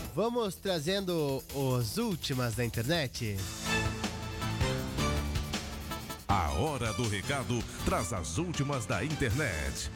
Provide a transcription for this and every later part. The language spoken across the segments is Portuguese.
Vamos trazendo os últimas da internet. A Hora do Recado traz as últimas da internet.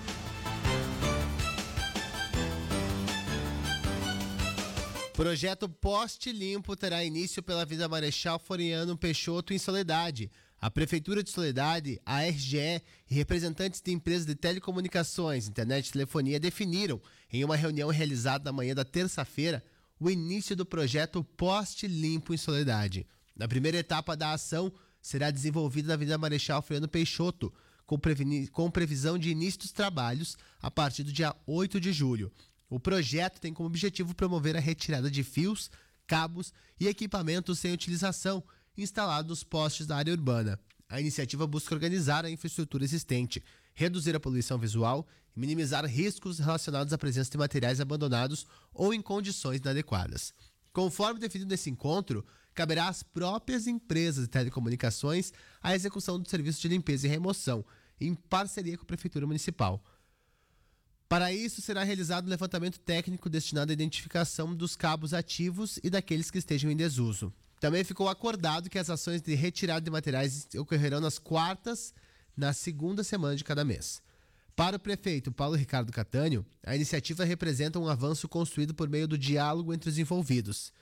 Projeto Poste Limpo terá início pela Avenida Marechal Floriano Peixoto, em Soledade. A Prefeitura de Soledade, a RGE e representantes de empresas de telecomunicações, internet e telefonia definiram, em uma reunião realizada na manhã da terça-feira, o início do projeto Poste Limpo em Soledade. Na primeira etapa da ação, será desenvolvida na Avenida Marechal Floriano Peixoto, com previsão de início dos trabalhos a partir do dia 8 de julho. O projeto tem como objetivo promover a retirada de fios, cabos e equipamentos sem utilização instalados nos postes da área urbana. A iniciativa busca organizar a infraestrutura existente, reduzir a poluição visual e minimizar riscos relacionados à presença de materiais abandonados ou em condições inadequadas. Conforme definido nesse encontro, caberá às próprias empresas de telecomunicações a execução do serviço de limpeza e remoção, em parceria com a Prefeitura Municipal. Para isso, será realizado um levantamento técnico destinado à identificação dos cabos ativos e daqueles que estejam em desuso. Também ficou acordado que as ações de retirada de materiais ocorrerão nas quartas, na segunda semana de cada mês. Para o prefeito Paulo Ricardo Catânio, a iniciativa representa um avanço construído por meio do diálogo entre os envolvidos.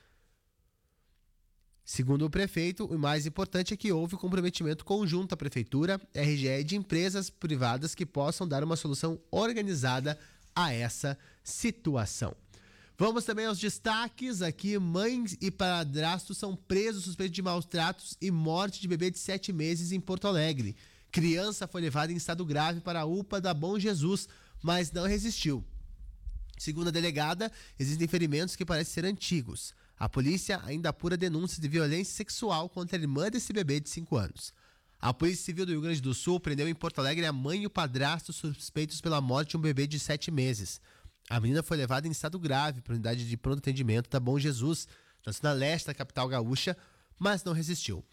Segundo o prefeito, o mais importante é que houve comprometimento conjunto da Prefeitura, RGE e de empresas privadas que possam dar uma solução organizada a essa situação. Vamos também aos destaques aqui. Mãe e padrasto são presos suspeitos de maus tratos e morte de bebê de 7 meses em Porto Alegre. Criança foi levada em estado grave para a UPA da Bom Jesus, mas não resistiu. Segundo a delegada, existem ferimentos que parecem ser antigos. A polícia ainda apura denúncias de violência sexual contra a irmã desse bebê de 5 anos. A Polícia Civil do Rio Grande do Sul prendeu em Porto Alegre a mãe e o padrasto suspeitos pela morte de um bebê de 7 meses. A menina foi levada em estado grave para a unidade de pronto atendimento da Bom Jesus, na zona leste da capital gaúcha, mas não resistiu.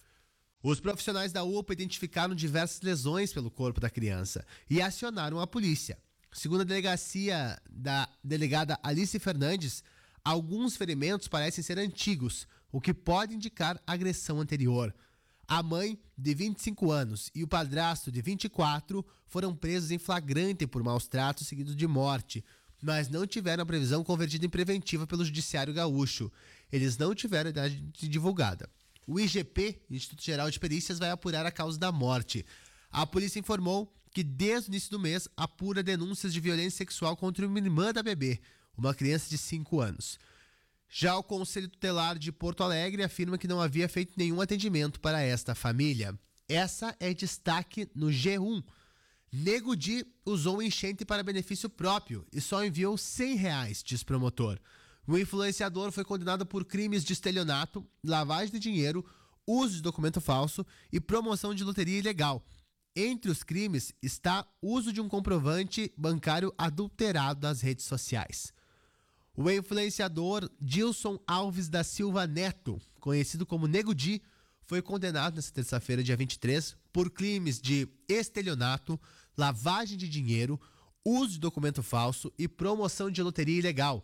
Os profissionais da UPA identificaram diversas lesões pelo corpo da criança e acionaram a polícia. Segundo a delegacia da delegada Alice Fernandes, alguns ferimentos parecem ser antigos, o que pode indicar agressão anterior. A mãe, de 25 anos, e o padrasto, de 24, foram presos em flagrante por maus tratos seguidos de morte, mas não tiveram a previsão convertida em preventiva pelo Judiciário Gaúcho. Eles não tiveram a idade divulgada. O IGP, Instituto Geral de Perícias, vai apurar a causa da morte. A polícia informou que desde o início do mês apura denúncias de violência sexual contra uma irmã da bebê, uma criança de 5 anos. Já o Conselho Tutelar de Porto Alegre afirma que não havia feito nenhum atendimento para esta família. Essa é destaque no G1. Nego Di usou enchente para benefício próprio e só enviou R$100, diz promotor. O influenciador foi condenado por crimes de estelionato, lavagem de dinheiro, uso de documento falso e promoção de loteria ilegal. Entre os crimes está o uso de um comprovante bancário adulterado nas redes sociais. O influenciador Dilson Alves da Silva Neto, conhecido como Nego Di, foi condenado nesta terça-feira, dia 23, por crimes de estelionato, lavagem de dinheiro, uso de documento falso e promoção de loteria ilegal.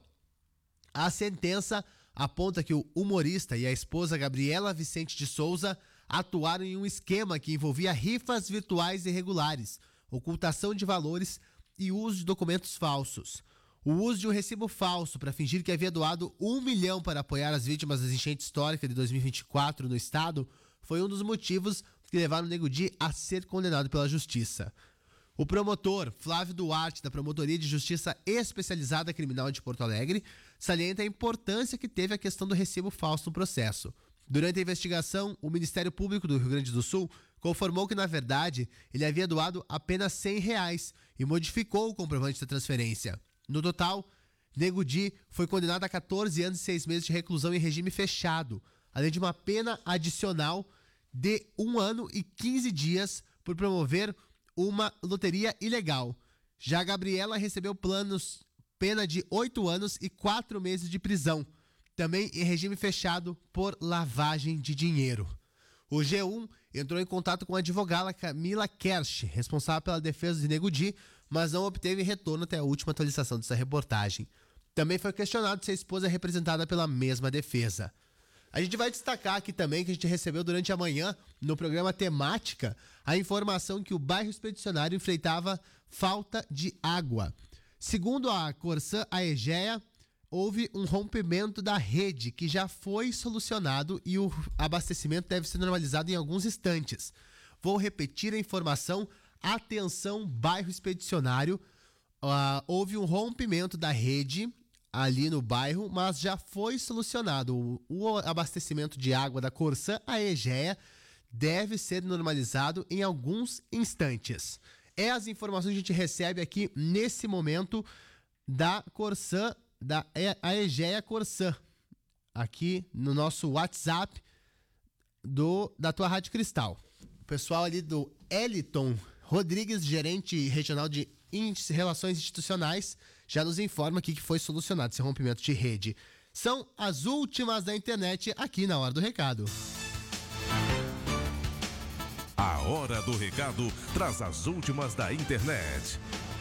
A sentença aponta que o humorista e a esposa Gabriela Vicente de Souza atuaram em um esquema que envolvia rifas virtuais irregulares, ocultação de valores e uso de documentos falsos. O uso de um recibo falso para fingir que havia doado R$1 milhão para apoiar as vítimas das enchentes históricas de 2024 no estado foi um dos motivos que levaram o Nego Di a ser condenado pela justiça. O promotor Flávio Duarte, da Promotoria de Justiça Especializada Criminal de Porto Alegre, salienta a importância que teve a questão do recibo falso no processo. Durante a investigação, o Ministério Público do Rio Grande do Sul conformou que, na verdade, ele havia doado apenas R$100 e modificou o comprovante da transferência. No total, Nego Di foi condenado a 14 anos e 6 meses de reclusão em regime fechado, além de uma pena adicional de 1 ano e 15 dias por promover uma loteria ilegal. Já a Gabriela recebeu pena de 8 anos e 4 meses de prisão, também em regime fechado por lavagem de dinheiro. O G1 entrou em contato com a advogada Camila Kersh, responsável pela defesa de Nego Di, mas não obteve retorno até a última atualização dessa reportagem. Também foi questionado se a esposa é representada pela mesma defesa. A gente vai destacar aqui também que a gente recebeu durante a manhã, no programa Temática, a informação que o bairro Expedicionário enfrentava falta de água. Segundo a Corsã Aegea, houve um rompimento da rede que já foi solucionado e o abastecimento deve ser normalizado em alguns instantes. Vou repetir a informação. Atenção, bairro Expedicionário. Houve um rompimento da rede ali no bairro, mas já foi solucionado. O abastecimento de água da Corsã Aegea deve ser normalizado em alguns instantes. É as informações que a gente recebe aqui nesse momento da Corsã, da Aegea Corsã, aqui no nosso WhatsApp da tua Rádio Cristal. O pessoal ali do Eliton Rodrigues, gerente regional de Relações Institucionais, já nos informa aqui que foi solucionado esse rompimento de rede. São as últimas da internet aqui na Hora do Recado. A Hora do Recado traz as últimas da internet.